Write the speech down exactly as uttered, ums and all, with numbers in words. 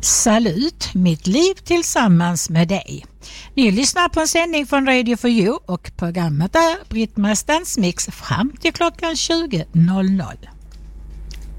Salut, mitt liv tillsammans med dig. Ni lyssnar på en sändning från Radio for You och programmet är Britt-Marie Dansmix fram till klockan tjugo noll noll.